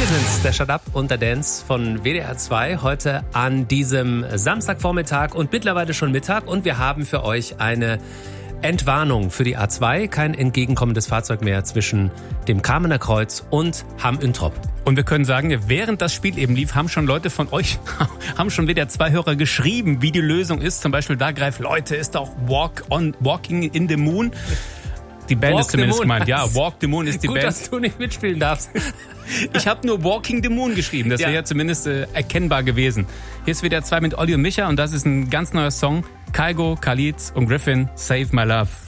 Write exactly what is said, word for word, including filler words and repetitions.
Wir sind's, der Shut Up und der Dance von W D R zwei, heute an diesem Samstagvormittag und mittlerweile schon Mittag. Und wir haben für euch eine Entwarnung für die A zwei, kein entgegenkommendes Fahrzeug mehr zwischen dem Kamener Kreuz und Hamm-Üntrop. Und wir können sagen, während das Spiel eben lief, haben schon Leute von euch, haben schon W D R zwei Hörer geschrieben, wie die Lösung ist. Zum Beispiel da greift, Leute, ist doch Walk on, Walking in the Moon. Die Band Walk ist zumindest the Moon. gemeint. Ja, Walk the Moon ist die Gut, Band. dass du nicht mitspielen darfst. Ich habe nur Walking the Moon geschrieben. Das wäre ja. ja zumindest äh, erkennbar gewesen. Hier ist W D R zwei mit Olli und Micha und das ist ein ganz neuer Song. Kygo, Khalid und Griffin, Save My Love.